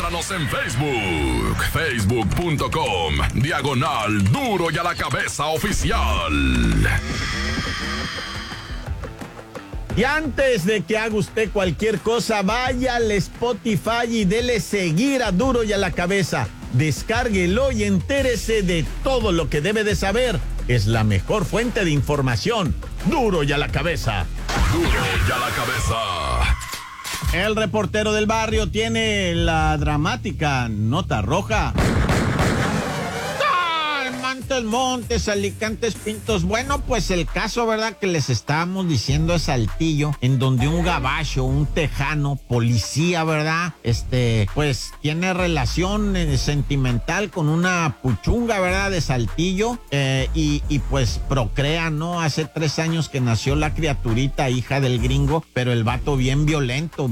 Encuéntranos en Facebook, facebook.com/Duro y a la Cabeza Oficial. Y antes de que haga usted cualquier cosa, vaya al Spotify y dele seguir a Duro y a la Cabeza. Descárguelo y entérese de todo lo que debe de saber. Es la mejor fuente de información. Duro y a la Cabeza. Duro y a la Cabeza. El reportero del barrio tiene la dramática nota roja. Montes, Alicantes, Pintos. Bueno, pues el caso, ¿verdad?, que les estábamos diciendo es Saltillo, en donde un gabacho, un tejano, policía, ¿verdad?, pues tiene relación sentimental con una puchunga, ¿verdad?, de Saltillo, y pues procrea, ¿no? Hace 3 años que nació la criaturita, hija del gringo, pero el vato bien violento,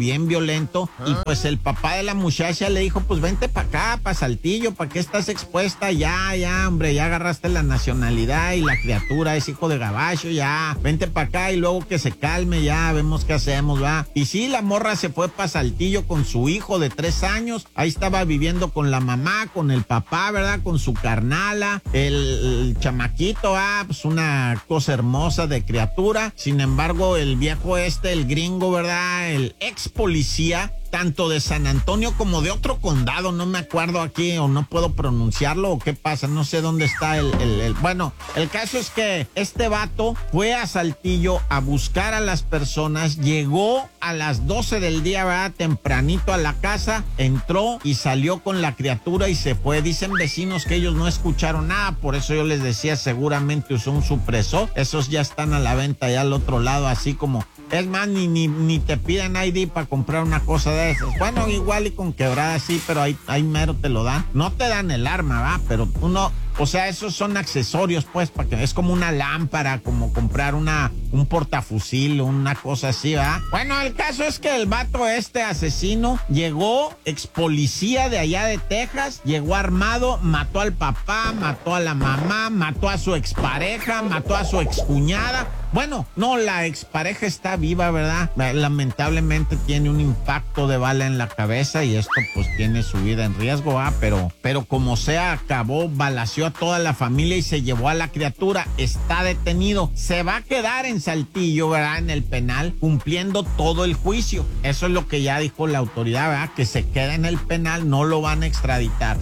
y pues el papá de la muchacha le dijo, pues vente para acá, para Saltillo, ¿para qué estás expuesta? Ya, hombre, ya agarraste la nacionalidad y la criatura es hijo de gabacho, ya, vente para acá y luego que se calme, ya, vemos qué hacemos, va. Y sí, la morra se fue para Saltillo con su hijo de 3 años, ahí estaba viviendo con la mamá, con el papá, ¿verdad?, con su carnala, el chamaquito, pues una cosa hermosa de criatura. Sin embargo, el viejo el gringo, ¿verdad?, el ex policía, tanto de San Antonio como de otro condado, no me acuerdo aquí, o no puedo pronunciarlo, o qué pasa, no sé dónde está bueno, el caso es que este vato fue a Saltillo a buscar a las personas, llegó a las 12 del día, ¿verdad?, tempranito a la casa, entró y salió con la criatura y se fue. Dicen vecinos que ellos no escucharon nada, por eso yo les decía, seguramente usó un supresor, esos ya están a la venta allá al otro lado, así como, es más, ni te piden ID para comprar una cosa de esas. Bueno, igual y con quebrada sí, pero ahí mero te lo dan. No te dan el arma, ¿va? Pero uno, o sea, esos son accesorios, pues, para que es como una lámpara, como comprar un portafusil o una cosa así, ¿va? Bueno, el caso es que el vato asesino llegó, ex policía de allá de Texas, llegó armado, mató al papá, mató a la mamá, mató a su expareja, mató a su excuñada. Bueno, no, la expareja está viva, ¿verdad? Lamentablemente tiene un impacto de bala en la cabeza y esto pues tiene su vida en riesgo, ¿va? Pero como sea, acabó, balaceó a toda la familia y se llevó a la criatura. Está detenido. Se va a quedar en Saltillo, ¿verdad?, en el penal, cumpliendo todo el juicio. Eso es lo que ya dijo la autoridad, ¿verdad?, que se queda en el penal, no lo van a extraditar.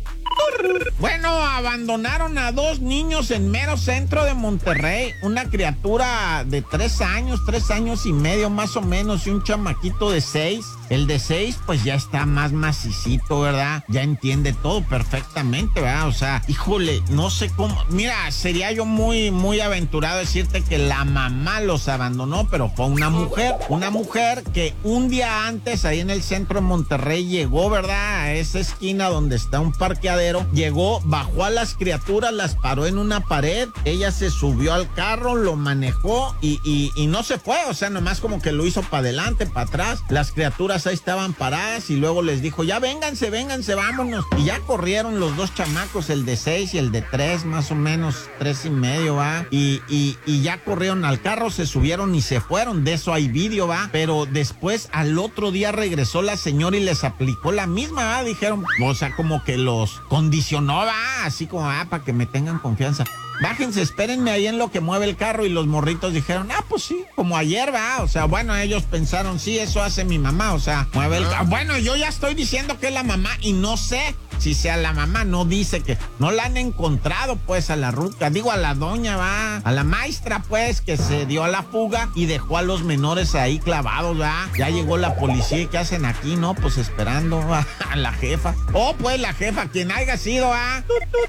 Bueno, abandonaron a 2 niños en mero centro de Monterrey. Una criatura de 3 años y medio más o menos, y un chamaquito de 6. El de 6 pues ya está más macicito, ¿verdad? Ya entiende todo perfectamente, ¿verdad? O sea, híjole, no sé cómo. Mira, sería yo muy, muy aventurado decirte que la mamá los abandonó, pero fue una mujer que un día antes ahí en el centro de Monterrey llegó, ¿verdad?, a esa esquina donde está un parqueadero. Llegó, bajó a las criaturas, las paró en una pared, ella se subió al carro, lo manejó y no se fue, o sea, nomás como que lo hizo para adelante, para atrás. Las criaturas ahí estaban paradas y luego les dijo, ya vénganse, vámonos. Y ya corrieron los 2 chamacos, el de 6 y el de 3, más o menos, 3 y medio, ¿va? Y ya corrieron al carro, se subieron y se fueron. De eso hay vídeo, ¿va? Pero después, al otro día regresó la señora y les aplicó la misma, ¿va? Dijeron, o sea, como que los condicionó, ¿va? Así como, para que me tengan confianza. Bájense, espérenme ahí en lo que mueve el carro. Y los morritos dijeron, pues sí, como ayer, va. O sea, bueno, ellos pensaron, sí, eso hace mi mamá, o sea, mueve el carro. Bueno, yo ya estoy diciendo que es la mamá y no sé si sea la mamá, no dice que no la han encontrado, pues, a la ruca, digo, a la doña, va, a la maestra, pues, que se dio a la fuga y dejó a los menores ahí clavados, va. Ya llegó la policía y ¿qué hacen aquí? No, pues esperando a la jefa. Pues la jefa, quien haya sido, va.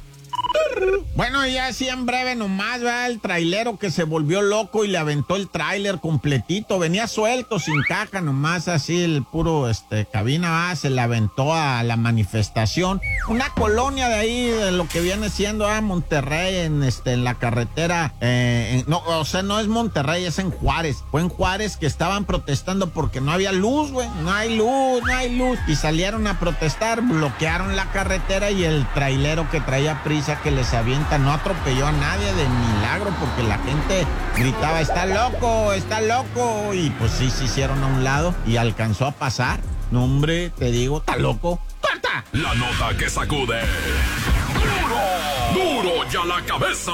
Bueno, ya así en breve nomás, va, el trailero que se volvió loco y le aventó el tráiler completito, venía suelto, sin caja, nomás así el puro cabina, va, se le aventó a la manifestación, una colonia de ahí, de lo que viene siendo Monterrey, en la carretera, no, o sea, no es Monterrey, es en Juárez, fue en Juárez que estaban protestando porque no había luz, güey, no hay luz, y salieron a protestar, bloquearon la carretera y el trailero que traía prisa que les avienta no atropelló a nadie de milagro porque la gente gritaba, está loco, y pues sí se hicieron a un lado y alcanzó a pasar. No, hombre, te digo, está loco. La nota que sacude. ¡Duro y a la cabeza!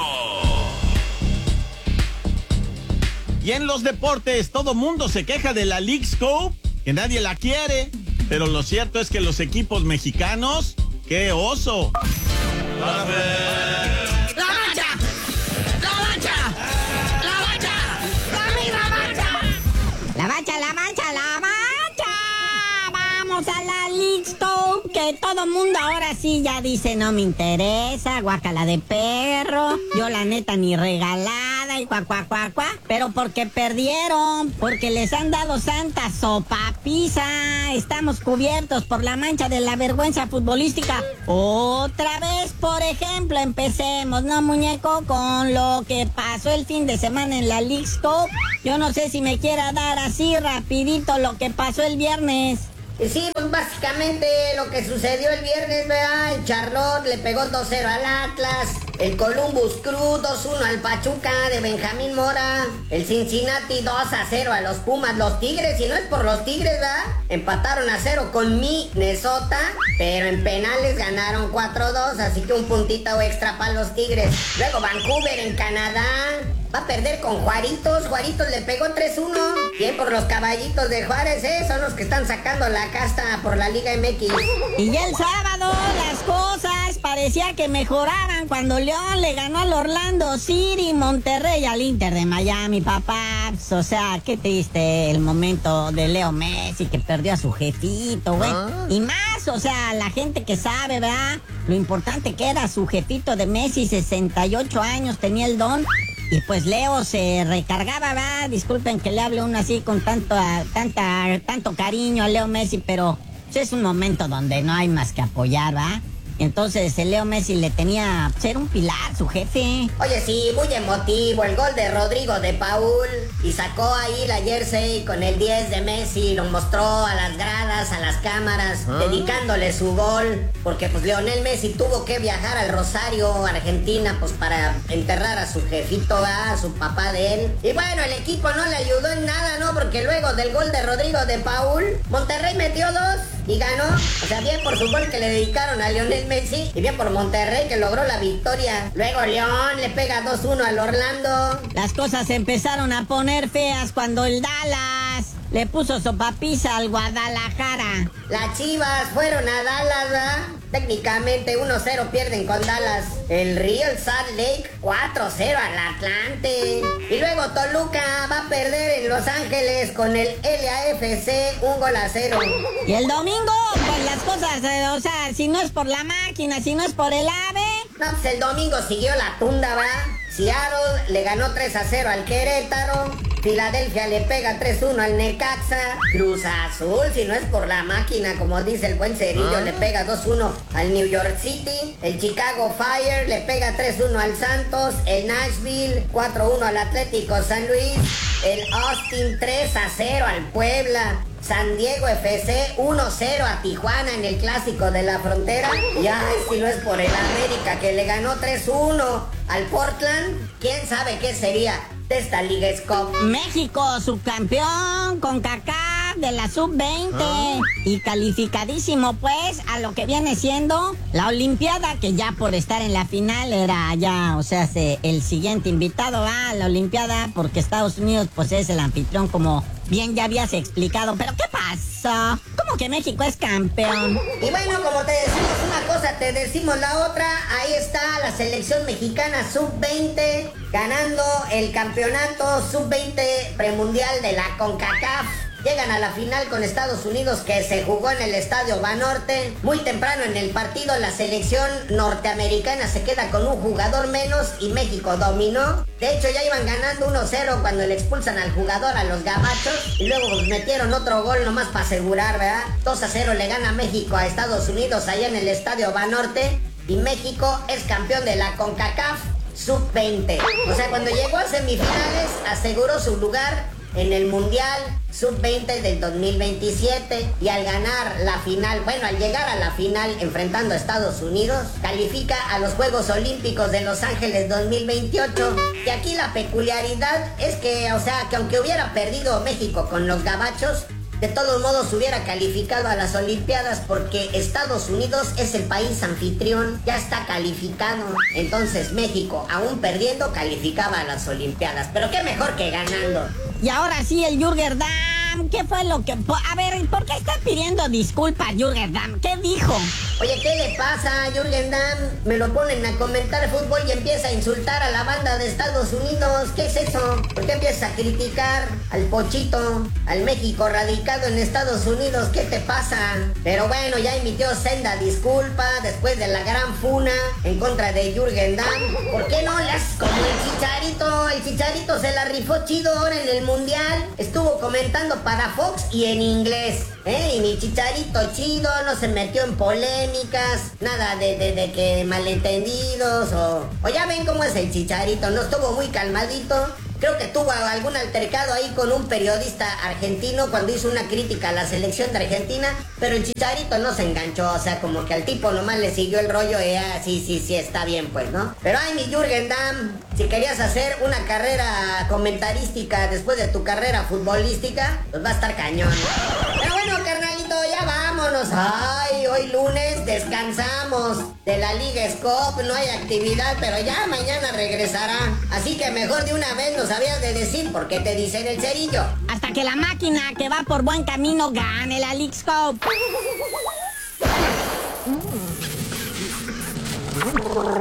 Y en los deportes, todo mundo se queja de la Leagues Cup, que nadie la quiere. Pero lo cierto es que los equipos mexicanos, ¡qué oso! ¡La Bacha! ¡La Bacha! ¡La Bacha! ¡La Bacha! ¡La Bacha, la Bacha, la Bacha! ¡Vamos a la Leagues Cup! Que todo mundo ahora sí ya dice no me interesa, guácala de perro, yo la neta ni regalada y cuá. Pero porque perdieron, porque les han dado santa sopapiza, estamos cubiertos por la mancha de la vergüenza futbolística. Otra vez, por ejemplo, empecemos, ¿no, muñeco? Con lo que pasó el fin de semana en la Leagues Cup. Yo no sé si me quiera dar así rapidito lo que pasó el viernes. Sí, pues básicamente lo que sucedió el viernes, ¿verdad? El Charlotte le pegó 2-0 al Atlas, el Columbus Crew 2-1 al Pachuca de Benjamín Mora, el Cincinnati 2-0 a los Pumas, los Tigres, y no es por los Tigres, ¿verdad? Empataron a 0 con Minnesota, pero en penales ganaron 4-2, así que un puntito extra para los Tigres. Luego Vancouver en Canadá va a perder con Juaritos. Juaritos le pegó 3-1. Bien por los caballitos de Juárez, son los que están sacando la casta por la Liga MX. Y ya el sábado las cosas parecía que mejoraban cuando León le ganó al Orlando City, Monterrey al Inter de Miami, papá. O sea, qué triste el momento de Leo Messi, que perdió a su jefito, güey. Y más, o sea, la gente que sabe, ¿verdad? Lo importante que era su jefito de Messi, 68 años, tenía el don. Y pues Leo se recargaba, ¿verdad? Disculpen que le hable uno así con tanto cariño a Leo Messi, pero es un momento donde no hay más que apoyar, ¿verdad? Entonces el Leo Messi le tenía ser un pilar, su jefe. Oye, sí, muy emotivo el gol de Rodrigo de Paul. Y sacó ahí la jersey con el 10 de Messi. Lo mostró a las gradas, a las cámaras, dedicándole su gol. Porque pues Lionel Messi tuvo que viajar al Rosario, Argentina, pues para enterrar a su jefito, a su papá de él. Y bueno, el equipo no le ayudó en nada, ¿no? Porque luego del gol de Rodrigo de Paul, Monterrey metió 2 y ganó. O sea, bien por su gol que le dedicaron a Lionel Messi, y bien por Monterrey que logró la victoria. Luego León le pega 2-1 al Orlando. Las cosas se empezaron a poner feas cuando el Dallas le puso sopapiza al Guadalajara. Las Chivas fueron a Dallas, ¿verdad? Técnicamente 1-0 pierden con Dallas. El Real Salt Lake 4-0 al Atlante. Y luego Toluca va a perder en Los Ángeles con el LAFC 1-0. Y el domingo, pues las cosas, o sea, si no es por la máquina, si no es por el AVE. No, pues el domingo siguió la tunda, ¿verdad? Seattle le ganó 3-0 al Querétaro. Filadelfia le pega 3-1 al Necaxa. Cruz Azul, si no es por la máquina, como dice el buen Cerillo, le pega 2-1 al New York City. El Chicago Fire le pega 3-1 al Santos. El Nashville 4-1 al Atlético San Luis. El Austin 3-0 al Puebla. San Diego FC 1-0 a Tijuana en el Clásico de la Frontera. Y ay, si no es por el América que le ganó 3-1 al Portland, quién sabe qué sería de esta Liga Cup. México, subcampeón con CONCACAF de la sub-20 y calificadísimo pues a lo que viene siendo la Olimpiada, que ya por estar en la final era ya, o sea, el siguiente invitado a la Olimpiada, porque Estados Unidos pues es el anfitrión, como bien ya habías explicado. ¿Pero qué pasó? ¿Cómo que México es campeón? Y bueno, como te decimos una cosa, te decimos la otra. Ahí está la selección mexicana sub-20 ganando el campeonato sub-20 premundial de la CONCACAF. Llegan a la final con Estados Unidos, que se jugó en el Estadio Banorte. Muy temprano en el partido, la selección norteamericana se queda con un jugador menos y México dominó. De hecho, ya iban ganando 1-0 cuando le expulsan al jugador a los gabachos. Y luego metieron otro gol nomás para asegurar, ¿verdad? 2-0 le gana México a Estados Unidos allá en el Estadio Banorte. Y México es campeón de la CONCACAF sub-20. O sea, cuando llegó a semifinales, aseguró su lugar en el Mundial Sub-20 del 2027, y al ganar la final, bueno, al llegar a la final enfrentando a Estados Unidos, califica a los Juegos Olímpicos de Los Ángeles 2028. Y aquí la peculiaridad es que, o sea, que aunque hubiera perdido México con los gabachos, de todos modos hubiera calificado a las Olimpiadas porque Estados Unidos es el país anfitrión, ya está calificado. Entonces México, aún perdiendo, calificaba a las Olimpiadas. Pero qué mejor que ganando. Y ahora sí, el Jürgen Damm. ¿Qué fue lo que...? A ver, ¿por qué está pidiendo disculpas, Jürgen Damm? ¿Qué dijo? Oye, ¿qué le pasa a Jürgen Damm? Me lo ponen a comentar fútbol y empieza a insultar a la banda de Estados Unidos. ¿Qué es eso? ¿Por qué empieza a criticar al Pochito, al México radicado en Estados Unidos? ¿Qué te pasa? Pero bueno, ya emitió senda disculpa después de la gran funa en contra de Jürgen Damm. ¿Por qué no le haces como el Chicharito? El Chicharito se la rifó chido ahora en el Mundial. Estuvo comentando para Fox y en inglés. Y mi Chicharito chido, no se metió en polémicas, nada de que malentendidos o ya ven cómo es el Chicharito, no estuvo muy calmadito. Creo que tuvo algún altercado ahí con un periodista argentino cuando hizo una crítica a la selección de Argentina, pero el Chicharito no se enganchó, o sea, como que al tipo nomás le siguió el rollo y sí, está bien pues, ¿no? Pero ay, mi Jürgen Damm, si querías hacer una carrera comentarística después de tu carrera futbolística, pues va a estar cañón. Pero bueno, carnalito, ya vámonos. Ay, hoy lunes descansamos de la Liga Scope, no hay actividad, pero ya mañana regresará. Así que mejor de una vez nos sabías de decir por qué te dicen el cerillo. Hasta que la máquina que va por buen camino gane la League Scope.